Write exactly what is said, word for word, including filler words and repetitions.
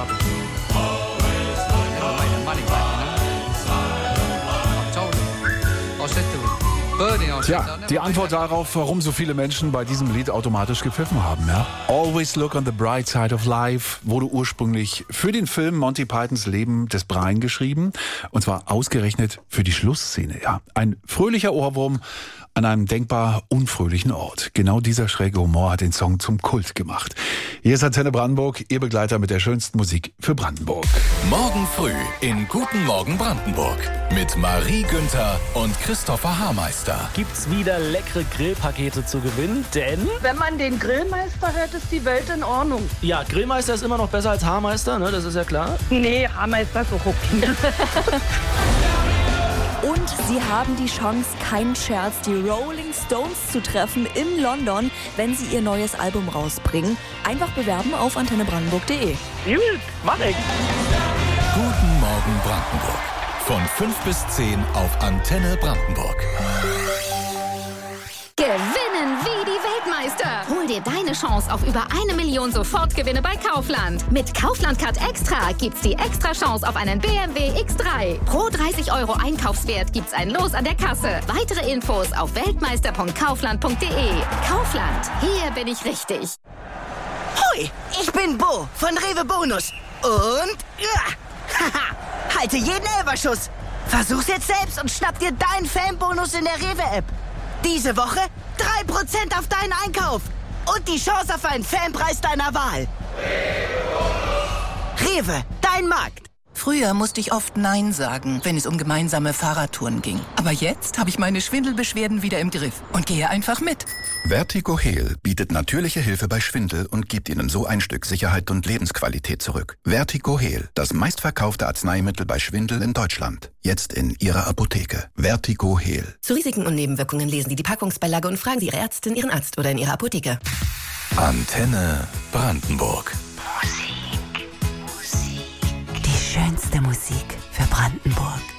Bubble. Never made the money back, you know. I told him. I said to him, Bernie, I said, Tja, "I'll never die make Antwort that." darauf, warum so viele Menschen bei diesem Lied automatisch gepfiffen haben. Ja? Always Look on the Bright Side of Life wurde ursprünglich für den Film Monty Pythons Leben des Brian geschrieben. Und zwar ausgerechnet für die Schlussszene. Ja? Ein fröhlicher Ohrwurm an einem denkbar unfröhlichen Ort. Genau dieser schräge Humor hat den Song zum Kult gemacht. Hier ist Antenne Brandenburg, Ihr Begleiter mit der schönsten Musik für Brandenburg. Morgen früh in Guten Morgen Brandenburg mit Marie Günther und Christopher Haarmeister. Gibt's wieder leckere Grillpakete zu gewinnen, denn... Wenn man den Grillmeister hört, ist die Welt in Ordnung. Ja, Grillmeister ist immer noch besser als Haarmeister, ne? Das ist ja klar. Nee, Haarmeister ist auch okay. Und sie haben die Chance, keinen Scherz, die Rolling Stones zu treffen in London, wenn sie ihr neues Album rausbringen. Einfach bewerben auf antenne brandenburg punkt de. Gut, mach ich. Guten Morgen Brandenburg. Von fünf bis zehn auf Antenne Brandenburg. Gewinnen wie die Weltmeister. Hol dir deine Chance auf über eine Million Sofortgewinne bei Kaufland. Mit Kaufland Card Extra gibt's die extra Chance auf einen B M W X drei. Pro dreißig Euro Einkaufswert gibt's ein Los an der Kasse. Weitere Infos auf weltmeister punkt kaufland punkt de. Kaufland, hier bin ich richtig. Hoi, ich bin Bo von Rewe Bonus. Und ja, haha, halte jeden Elberschuss. Versuch's jetzt selbst und schnapp dir deinen Fanbonus in der Rewe-App. Diese Woche drei Prozent auf deinen Einkauf und die Chance auf einen Fanpreis deiner Wahl. Rewe, dein Markt. Früher musste ich oft Nein sagen, wenn es um gemeinsame Fahrradtouren ging. Aber jetzt habe ich meine Schwindelbeschwerden wieder im Griff und gehe einfach mit. Vertigo Heal bietet natürliche Hilfe bei Schwindel und gibt Ihnen so ein Stück Sicherheit und Lebensqualität zurück. Vertigo Heal, das meistverkaufte Arzneimittel bei Schwindel in Deutschland. Jetzt in Ihrer Apotheke. Vertigo Heal. Zu Risiken und Nebenwirkungen lesen Sie die Packungsbeilage und fragen Sie Ihre Ärztin, Ihren Arzt oder in Ihrer Apotheke. Antenne Brandenburg. Die schönste Musik für Brandenburg.